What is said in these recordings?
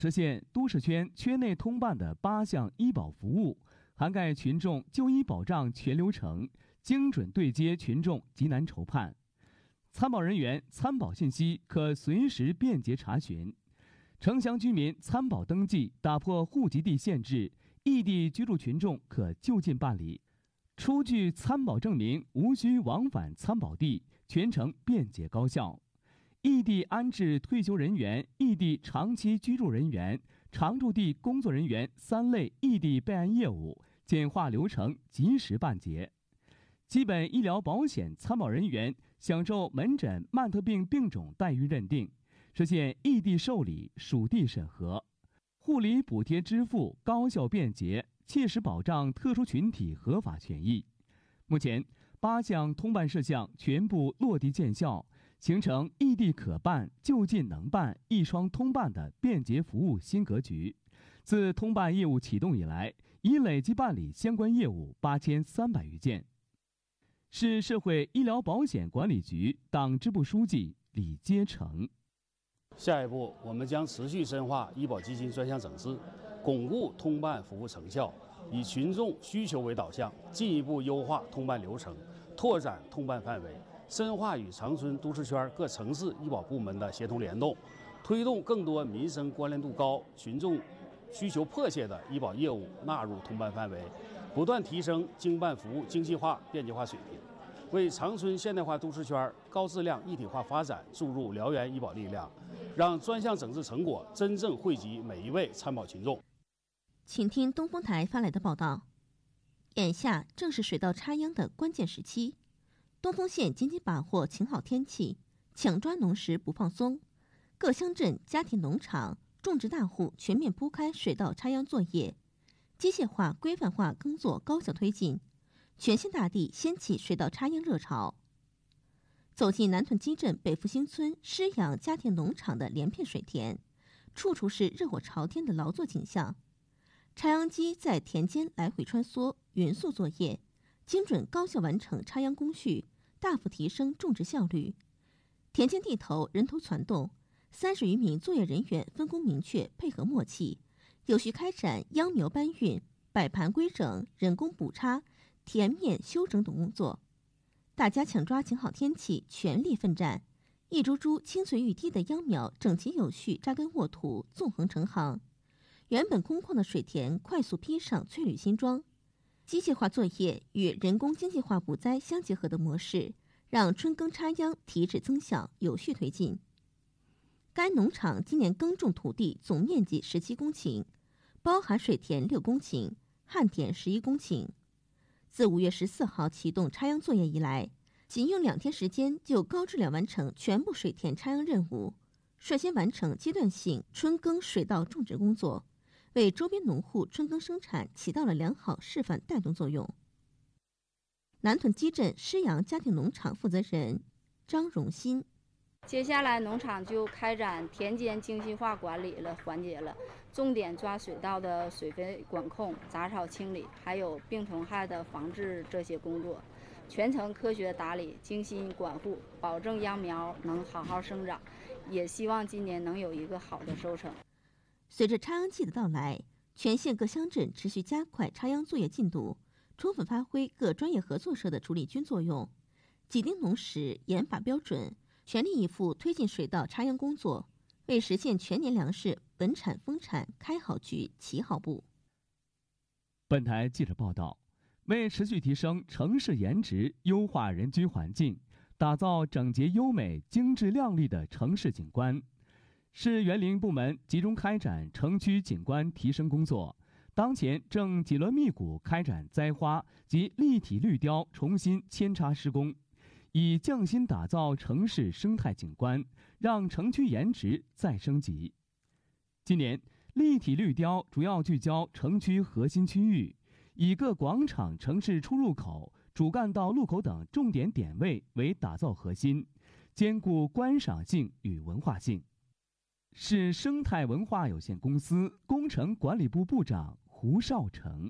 实现都市圈圈内通办的8项医保服务，涵盖群众就医保障全流程，精准对接群众急难愁盼。参保人员参保信息可随时便捷查询。城乡居民参保登记打破户籍地限制，异地居住群众可就近办理。出具参保证明无需往返参保地，全程便捷高效。异地安置退休人员、异地长期居住人员、常住地工作人员3类异地备案业务，简化流程，及时办结。基本医疗保险参保人员享受门诊慢特病病种待遇认定，实现异地受理、属地审核。护理补贴支付高效便捷，切实保障特殊群体合法权益。目前8项通办事项全部落地见效，形成异地可办、就近能办、一双通办的便捷服务新格局。自通办业务启动以来，已累计办理相关业务8300余件。市社会医疗保险管理局党支部书记李阶成。 下一步，我们将持续深化医保基金专项整治，巩固通办服务成效，以群众需求为导向，进一步优化通办流程，拓展通办范围，深化与长春都市圈各城市医保部门的协同联动，推动更多民生关联度高、群众需求迫切的医保业务纳入通办范围，不断提升经办服务精细化、便捷化水平，为长春现代化都市圈高质量一体化发展注入燎原医保力量，让专项整治成果真正惠及每一位参保群众。 请听东风台发来的报道。眼下正是水稻插秧的关键时期，东丰县紧紧把握晴好天气，抢抓农时不放松。各乡镇家庭农场、种植大户全面铺开水稻插秧作业，机械化、规范化耕作高效推进，全县大地掀起水稻插秧热潮。走进南屯基镇北复兴村施养家庭农场的连片水田，处处是热火朝天的劳作景象。插秧机在田间来回穿梭，匀速作业，精准高效完成插秧工序，大幅提升种植效率。田间地头人头攒动，30余名作业人员分工明确，配合默契，有序开展秧苗搬运、摆盘规整、人工补插、田面修整等工作。大家抢抓晴好天气，全力奋战，一株株青翠欲滴的秧苗整齐有序扎根沃土，纵横成行。原本空旷的水田快速披上翠绿新装。机械化作业与人工经济化补栽相结合的模式，让春耕插秧提质增效，有序推进。该农场今年耕种土地总面积17公顷，包含水田6公顷、旱田11公顷。自5月14号启动插秧作业以来，仅用2天时间就高质量完成全部水田插秧任务，率先完成阶段性春耕水稻种植工作，为周边农户春耕生产起到了良好示范带动作用。南屯基镇施养家庭农场负责人张荣新。 接下来农场就开展田间精细化管理了环节了，重点抓水稻的水肥管控、杂草清理，还有病虫害的防治这些工作，全程科学打理、精心管护，保证秧苗能好好生长，也希望今年能有一个好的收成。 随着插秧季的到来，全县各乡镇持续加快插秧作业进度，充分发挥各专业合作社的主力军作用，紧盯农时、严把标准，全力以赴推进水稻插秧工作，为实现全年粮食稳产丰产开好局、起好步。 本台记者报道，为持续提升城市颜值，优化人居环境，打造整洁优美、精致亮丽的城市景观，市园林部门集中开展城区景观提升工作，当前正紧锣密鼓开展栽花及立体绿雕重新扦插施工，以匠心打造城市生态景观，让城区颜值再升级。今年立体绿雕主要聚焦城区核心区域，以各广场、城市出入口、主干道路口等重点点位为打造核心，兼顾观赏性与文化性。市生态文化有限公司工程管理部部长胡少成。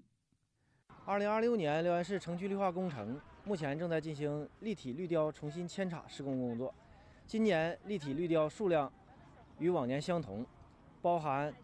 2026年辽源市城区绿化工程目前正在进行立体绿雕重新扦插施工工作。今年立体绿雕数量与往年相同，包含